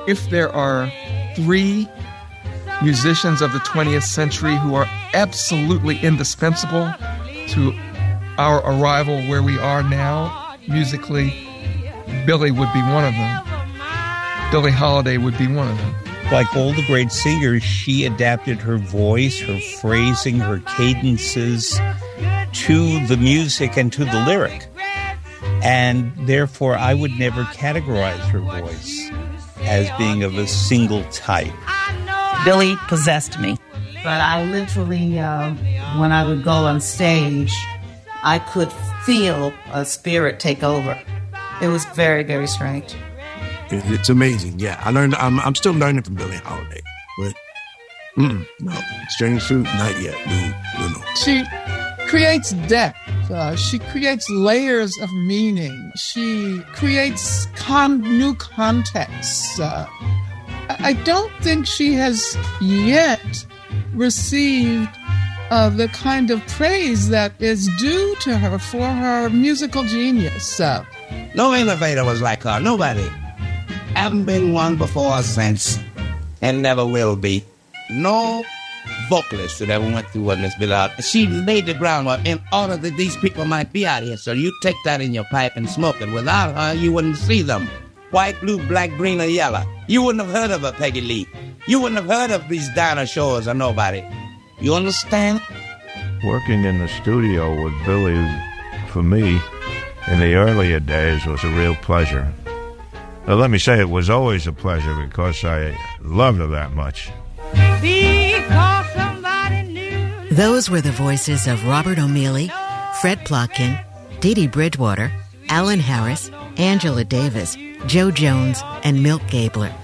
if there are three musicians of the 20th century who are absolutely indispensable to our arrival where we are now musically, Billie would be one of them. Billie Holiday would be one of them. Like all the great singers, she adapted her voice, her phrasing, her cadences to the music and to the lyric. And therefore, I would never categorize her voice as being of a single type. Billie possessed me. But I literally, when I would go on stage, I could feel a spirit take over. It was very, very strange. It's amazing, yeah. I'm still learning from Billie Holiday, but no, Strange Fruit, not yet. No. She creates depth. She creates layers of meaning. She creates new contexts. I don't think she has yet received the kind of praise that is due to her for her musical genius. No innovator was like her. Nobody. Haven't been one before or since, and never will be. No vocalist that ever went through what Miss Billie Holiday. She laid the groundwork in order that these people might be out here. So you take that in your pipe and smoke it. Without her, you wouldn't see them. White, blue, black, green, or yellow. You wouldn't have heard of a Peggy Lee. You wouldn't have heard of these Dinah Shores or nobody. You understand? Working in the studio with Billie, for me, in the earlier days, was a real pleasure. Now, let me say it was always a pleasure because I loved her that much. Those were the voices of Robert O'Meally, Fred Plotkin, Dee Dee Bridgewater, Alan Harris, Angela Davis, Joe Jones, and Milt Gabler.